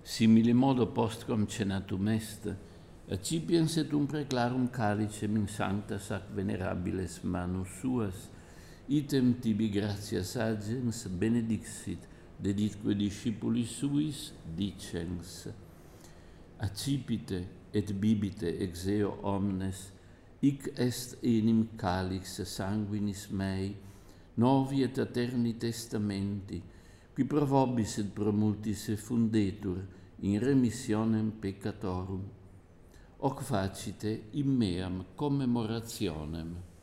simile modo postquam cenatum est, accipiens et preclarum calicem in sancta sac venerabiles manus suas, item tibi gratias agens benedixit, deditque discipulis suis, dicens: accipite et bibite ex eo omnes, hic est enim calix sanguinis mei, novi et aeterni testamenti, qui pro vobis et pro multis effundetur in remissionem peccatorum. Hoc facite in meam commemorationem.